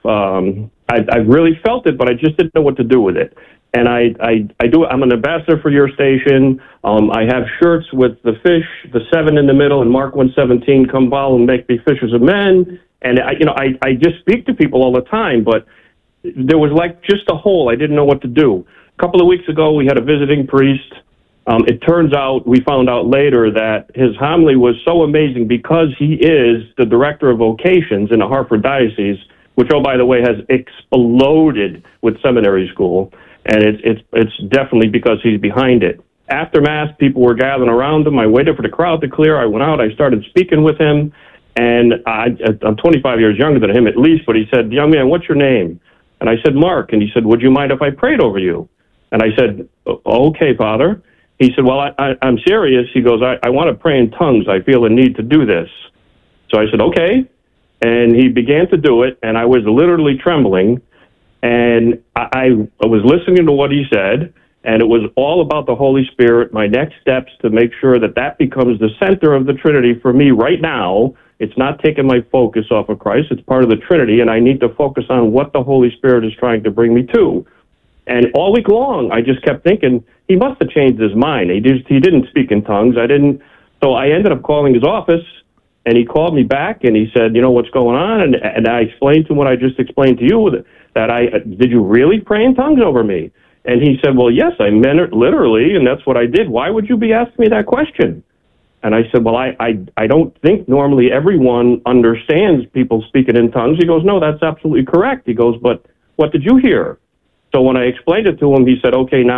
really felt it, but I just didn't know what to do with it. And I'm an ambassador for your station. I have shirts with the fish, the 7 in the middle, and Mark 1:17, come follow and make me fishers of men. And I just speak to people all the time, but there was like just a hole. I didn't know what to do. A couple of weeks ago, we had a visiting priest. It turns out, we found out later that his homily was so amazing because he is the director of vocations in the Hartford Diocese, which, oh, by the way, has exploded with seminary school. And it's definitely because he's behind it. After Mass, people were gathering around him. I waited for the crowd to clear. I went out. I started speaking with him. And I'm 25 years younger than him at least, but he said, young man, what's your name? And I said, Mark. And he said, would you mind if I prayed over you? And I said, okay, Father. He said, well, I'm serious. He goes, I want to pray in tongues. I feel a need to do this. So I said, okay. And he began to do it, and I was literally trembling. And I was listening to what he said, and it was all about the Holy Spirit, my next steps to make sure that becomes the center of the Trinity for me right now. It's not taking my focus off of Christ. It's part of the Trinity, and I need to focus on what the Holy Spirit is trying to bring me to. And all week long, I just kept thinking, he must have changed his mind. He didn't speak in tongues. So I ended up calling his office, and he called me back, and he said, you know, what's going on? And I explained to him what I just explained to you, did you really pray in tongues over me? And he said, well, yes, I meant it literally, and that's what I did. Why would you be asking me that question? And I said, well, I don't think normally everyone understands people speaking in tongues. He goes, no, that's absolutely correct. He goes, but what did you hear? So when I explained it to him, he said, okay, now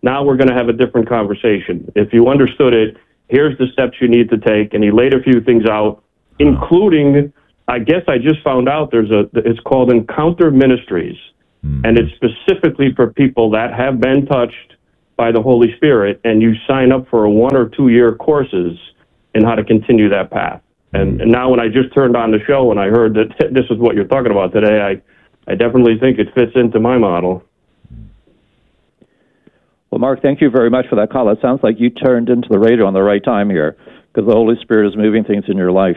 now we're going to have a different conversation. If you understood it, here's the steps you need to take. And he laid a few things out, including, I guess I just found out it's called Encounter Ministries. And it's specifically for people that have been touched by the Holy Spirit, and you sign up for a 1 or 2 year courses in how to continue that path. And now when I just turned on the show and I heard that this is what you're talking about today, I definitely think it fits into my model. Well, Mark, thank you very much for that call. It sounds like you turned into the radio on the right time here, because the Holy Spirit is moving things in your life.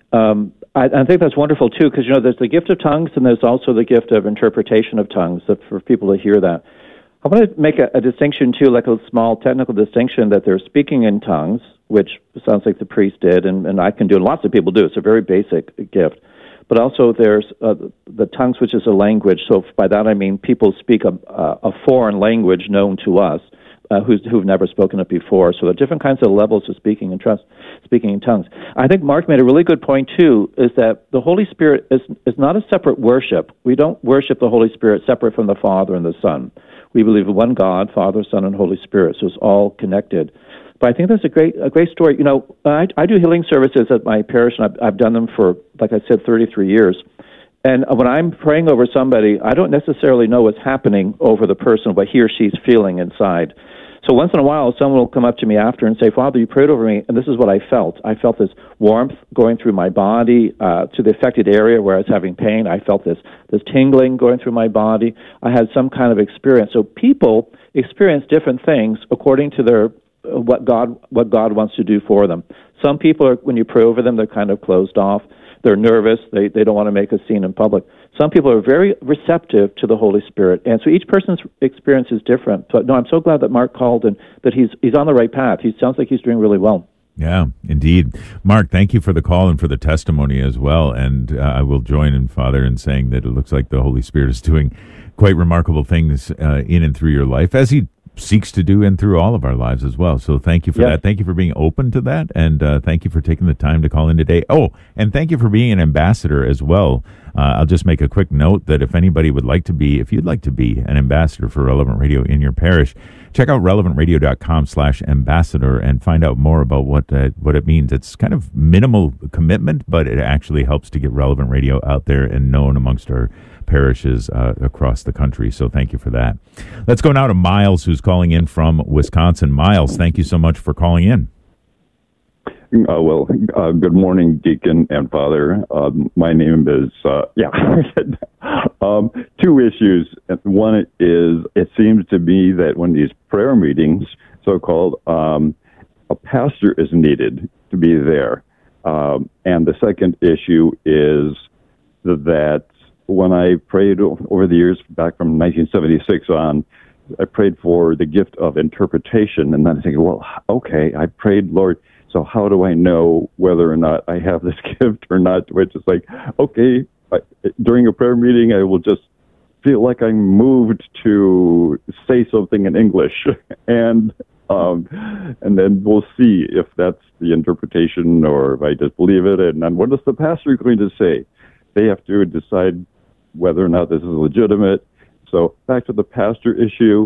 I think that's wonderful, too, because, there's the gift of tongues, and there's also the gift of interpretation of tongues, for people to hear that. I want to make a distinction, too, like a small technical distinction, that they're speaking in tongues, which sounds like the priest did, and I can do, and lots of people do. It's a very basic gift. But also there's the tongues, which is a language. So by that I mean people speak a foreign language known to us, who've never spoken it before. So there are different kinds of levels of speaking in tongues. I think Mark made a really good point, too, is that the Holy Spirit is not a separate worship. We don't worship the Holy Spirit separate from the Father and the Son. We believe in one God, Father, Son, and Holy Spirit, so it's all connected. But I think that's a great story. I do healing services at my parish, and I've done them for, like I said, 33 years. And when I'm praying over somebody, I don't necessarily know what's happening over the person, what he or she's feeling inside. So once in a while, someone will come up to me after and say, Father, you prayed over me, and this is what I felt. I felt this warmth going through my body to the affected area where I was having pain. I felt this tingling going through my body. I had some kind of experience. So people experience different things according to their what God wants to do for them. Some people are, when you pray over them, they're kind of closed off. They're nervous. They don't want to make a scene in public. Some people are very receptive to the Holy Spirit, and so each person's experience is different. But no, I'm so glad that Mark called and that he's on the right path. He sounds like he's doing really well. Yeah, indeed. Mark, thank you for the call and for the testimony as well. And I will join in, Father, in saying that it looks like the Holy Spirit is doing quite remarkable things in and through your life, as he seeks to do and through all of our lives as well. So thank you for that. Thank you for being open to that, and thank you for taking the time to call in today. Oh, and thank you for being an ambassador as well. I'll just make a quick note that if anybody would like to be, if you'd like to be an ambassador for Relevant Radio in your parish, check out relevantradio.com/ambassador and find out more about what it means. It's kind of minimal commitment, but it actually helps to get Relevant Radio out there and known amongst our parishes across the country. So thank you for that. Let's go now to Miles, who's calling in from Wisconsin. Miles, thank you so much for calling in. Good morning, Deacon and Father. My name is, two issues. One is, it seems to be that when these prayer meetings, so-called, a pastor is needed to be there. And the second issue is that when I prayed over the years, back from 1976 on, I prayed for the gift of interpretation. And then I think, well, okay, I prayed, Lord, so how do I know whether or not I have this gift or not? Which is like, okay, during a prayer meeting, I will just feel like I'm moved to say something in English. And then we'll see if that's the interpretation or if I just believe it. And then what is the pastor going to say? They have to decide whether or not this is legitimate. So back to the pastor issue,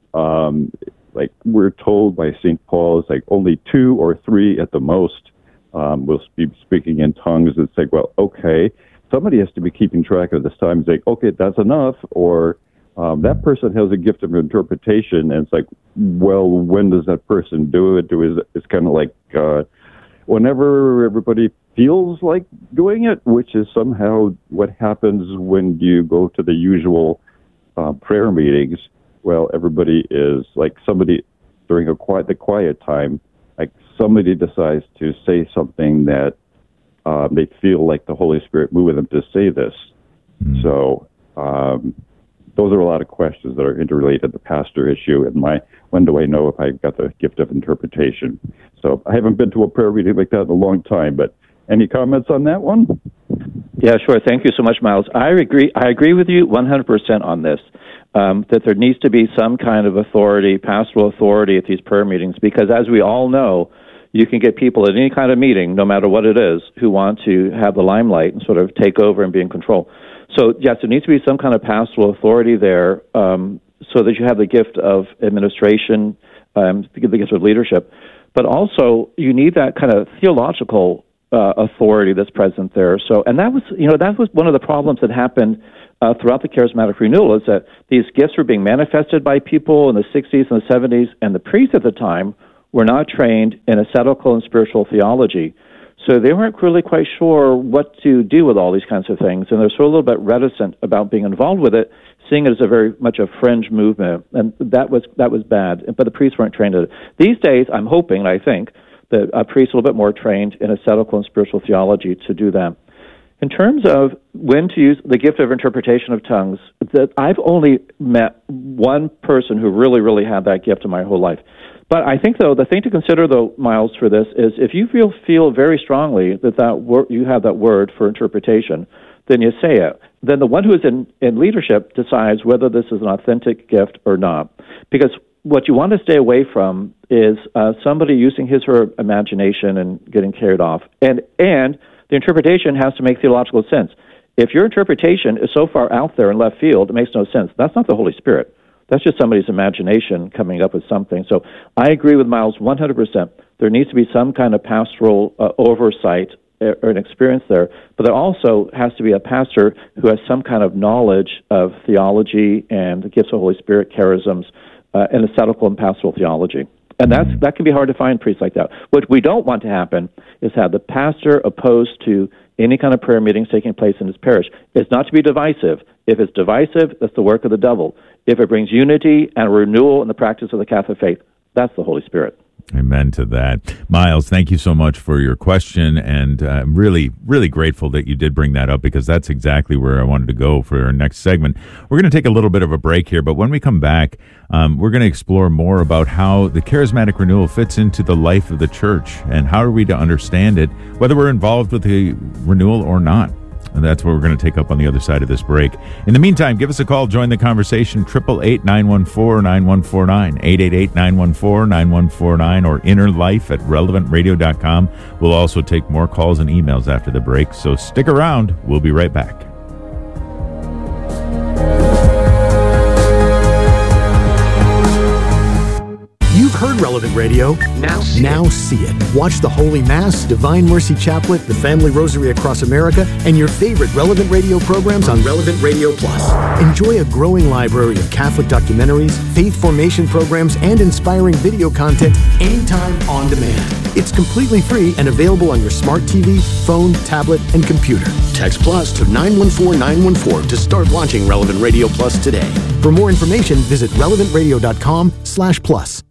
like we're told by St. Paul, it's like only 2 or 3 at the most will be speaking in tongues. It's like, well, okay, somebody has to be keeping track of this time. It's like, okay, that's enough. Or that person has a gift of interpretation, and it's like, well, when does that person do it? It's kind of like whenever everybody feels like doing it, which is somehow what happens when you go to the usual prayer meetings. Well, everybody is like somebody during the quiet time, like somebody decides to say something that they feel like the Holy Spirit moved them to say this. So those are a lot of questions that are interrelated. The pastor issue and when do I know if I've got the gift of interpretation? So I haven't been to a prayer meeting like that in a long time, but any comments on that one? Yeah, sure. Thank you so much, Miles. I agree with you 100% on this, that there needs to be some kind of authority, pastoral authority at these prayer meetings, because as we all know, you can get people at any kind of meeting, no matter what it is, who want to have the limelight and sort of take over and be in control. So, yes, there needs to be some kind of pastoral authority there so that you have the gift of administration, the gift of leadership, but also you need that kind of theological authority that's present there. So, and that was one of the problems that happened throughout the charismatic renewal, is that these gifts were being manifested by people in the 60s and the 70s, and the priests at the time were not trained in ascetical and spiritual theology. So they weren't really quite sure what to do with all these kinds of things, and they're sort of a little bit reticent about being involved with it, seeing it as a very much a fringe movement, and that was bad. But the priests weren't trained in it. These days, I'm hoping, and I think, that priests are a little bit more trained in ascetical and spiritual theology to do that. In terms of when to use the gift of interpretation of tongues, that I've only met one person who really, really had that gift in my whole life. But I think, though, the thing to consider, though, Miles, for this is if you feel very strongly that you have that word for interpretation, then you say it. Then the one who is in leadership decides whether this is an authentic gift or not. Because what you want to stay away from is somebody using his or her imagination and getting carried off. And the interpretation has to make theological sense. If your interpretation is so far out there in left field, it makes no sense. That's not the Holy Spirit. That's just somebody's imagination coming up with something. So I agree with Miles 100%. There needs to be some kind of pastoral oversight or an experience there, but there also has to be a pastor who has some kind of knowledge of theology and the gifts of the Holy Spirit, charisms, and ascetical and pastoral theology. And that can be hard to find priests like that. What we don't want to happen is have the pastor opposed to any kind of prayer meetings taking place in his parish. It's not to be divisive. If it's divisive, that's the work of the devil. If it brings unity and renewal in the practice of the Catholic faith, that's the Holy Spirit. Amen to that. Miles, thank you so much for your question, and I'm really, really grateful that you did bring that up, because that's exactly where I wanted to go for our next segment. We're going to take a little bit of a break here, but when we come back, we're going to explore more about how the charismatic renewal fits into the life of the church, and how are we to understand it, whether we're involved with the renewal or not. And that's what we're going to take up on the other side of this break. In the meantime, give us a call. Join the conversation, 888-914-9149, 888-914-9149, or innerlife@relevantradio.com. We'll also take more calls and emails after the break, so stick around. We'll be right back. You've heard Relevant Radio. Now see it. Watch the Holy Mass, Divine Mercy Chaplet, the Family Rosary Across America, and your favorite Relevant Radio programs on Relevant Radio Plus. Enjoy a growing library of Catholic documentaries, faith formation programs, and inspiring video content anytime on demand. It's completely free and available on your smart TV, phone, tablet, and computer. Text Plus to 914-914 to start launching Relevant Radio Plus today. For more information, visit relevantradio.com/plus.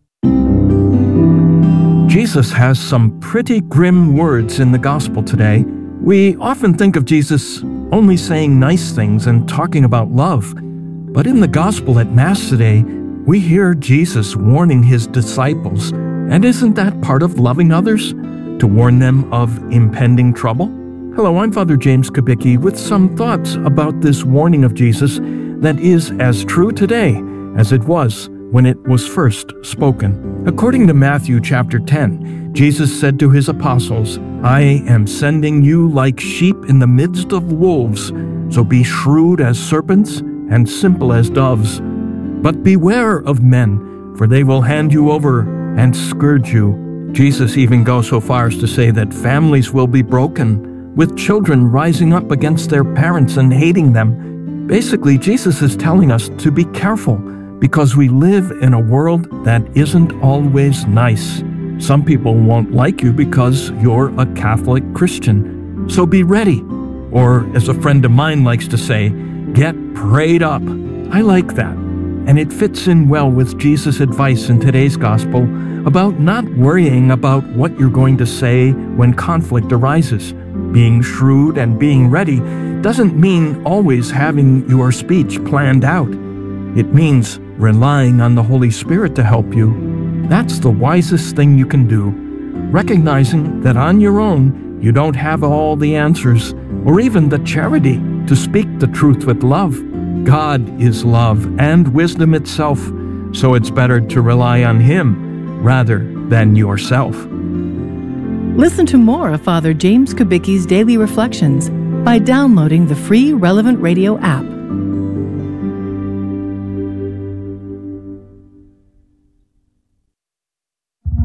Jesus has some pretty grim words in the gospel today. We often think of Jesus only saying nice things and talking about love. But in the gospel at Mass today, we hear Jesus warning his disciples. And isn't that part of loving others? To warn them of impending trouble? Hello, I'm Father James Kubicki with some thoughts about this warning of Jesus that is as true today as it was when it was first spoken. According to Matthew chapter 10, Jesus said to his apostles, "I am sending you like sheep in the midst of wolves, so be shrewd as serpents and simple as doves. But beware of men, for they will hand you over and scourge you." Jesus even goes so far as to say that families will be broken, with children rising up against their parents and hating them. Basically, Jesus is telling us to be careful, because we live in a world that isn't always nice. Some people won't like you because you're a Catholic Christian. So be ready. Or, as a friend of mine likes to say, get prayed up. I like that. And it fits in well with Jesus' advice in today's gospel about not worrying about what you're going to say when conflict arises. Being shrewd and being ready doesn't mean always having your speech planned out. It means relying on the Holy Spirit to help you. That's the wisest thing you can do. Recognizing that on your own, you don't have all the answers or even the charity to speak the truth with love. God is love and wisdom itself, so it's better to rely on Him rather than yourself. Listen to more of Father James Kubicki's Daily Reflections by downloading the free Relevant Radio app.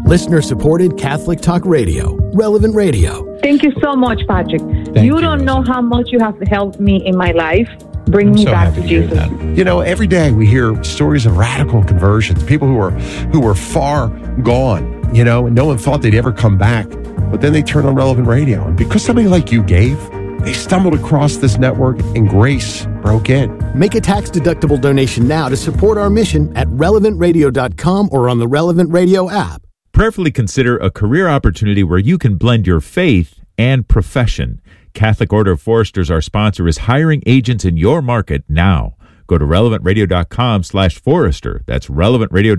Listener-supported Catholic Talk Radio, Relevant Radio. Thank you so much, Patrick. You don't know how much you have helped me in my life. Bring me back to Jesus. You know, every day we hear stories of radical conversions, people who were far gone, you know, and no one thought they'd ever come back. But then they turned on Relevant Radio. And because somebody like you gave, they stumbled across this network and grace broke in. Make a tax-deductible donation now to support our mission at relevantradio.com or on the Relevant Radio app. Prayerfully consider a career opportunity where you can blend your faith and profession. Catholic Order of Foresters, our sponsor, is hiring agents in your market now. Go to relevantradio.com/forester. That's relevantradio.com.